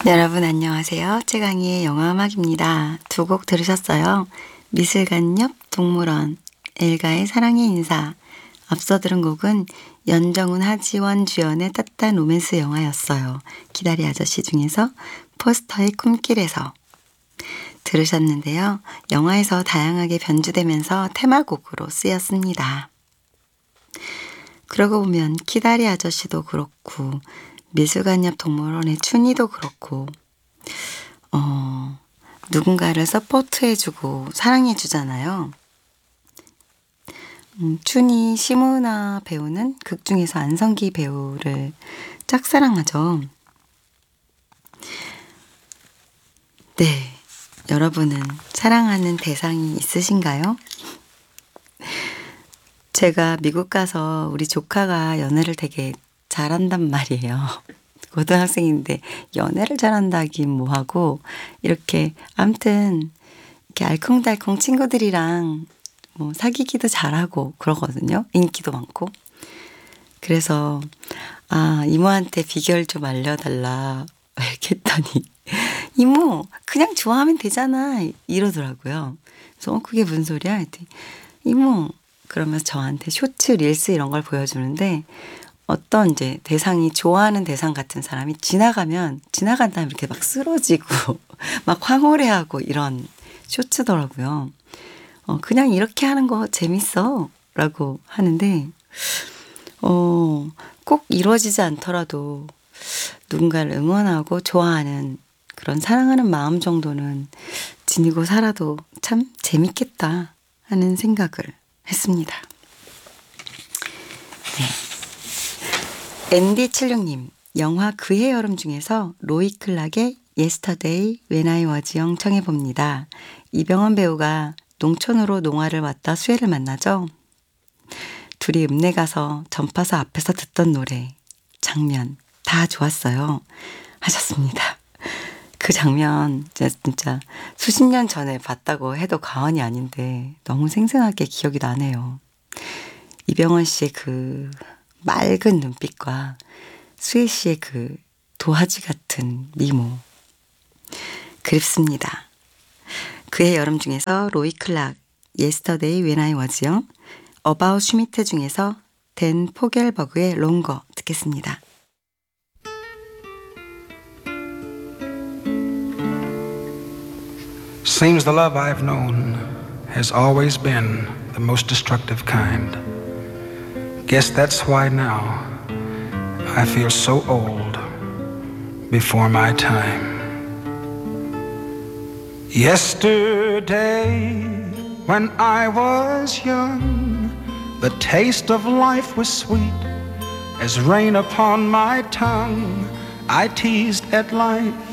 여러분 안녕하세요. 최강희의 영화음악입니다. 두 곡 들으셨어요. 미술관 옆 동물원, 엘가의 사랑의 인사. 앞서 들은 곡은 연정훈 하지원 주연의 따뜻한 로맨스 영화였어요. 기다리 아저씨 중에서 포스터의 꿈길에서 들으셨는데요. 영화에서 다양하게 변주되면서 테마곡으로 쓰였습니다. 그러고 보면 기다리 아저씨도 그렇고 미술관 옆 동물원의 춘희도 그렇고 누군가를 서포트해주고 사랑해주잖아요. 춘희 심은하 배우는 극 중에서 안성기 배우를 짝사랑하죠. 네, 여러분은 사랑하는 대상이 있으신가요? 제가 미국 가서 우리 조카가 연애를 되게 잘한단 말이에요. 고등학생인데 연애를 잘한다긴 뭐하고 이렇게 아무튼 이렇게 알콩달콩 친구들이랑 뭐 사귀기도 잘하고 그러거든요. 인기도 많고. 그래서 이모한테 비결 좀 알려달라 이렇게 했더니 이모 그냥 좋아하면 되잖아 이러더라고요. 그래서 그게 무슨 소리야? 했더니 이모 그러면서 저한테 쇼츠, 릴스 이런 걸 보여주는데 어떤 이제 대상이 좋아하는 대상 같은 사람이 지나간 다음에 이렇게 막 쓰러지고 막 황홀해하고 이런 쇼츠더라고요. 그냥 이렇게 하는 거 재밌어 라고 하는데 꼭 이루어지지 않더라도 누군가를 응원하고 좋아하는 그런 사랑하는 마음 정도는 지니고 살아도 참 재밌겠다 하는 생각을 했습니다. 네. 앤디76님, 영화 그해 여름 중에서 로이 클락의 Yesterday When I Was Young 청해봅니다. 이병헌 배우가 농촌으로 농아를 왔다 수혜를 만나죠. 둘이 읍내 가서 전파사 앞에서 듣던 노래, 장면 다 좋았어요. 하셨습니다. 그 장면 진짜 수십 년 전에 봤다고 해도 과언이 아닌데 너무 생생하게 기억이 나네요. 이병헌 씨의 그 맑은 눈빛과 수혜 씨의 그 도화지 같은 미모 그립습니다. 그의 여름 중에서 로이 클락 Yesterday When I Was Young, About 슈미트 중에서 댄 포겔버그의 롱거 듣겠습니다. Seems the love I've known has always been the most destructive kind. Guess that's why now I feel so old before my time. Yesterday when I was young, the taste of life was sweet as rain upon my tongue. I teased at life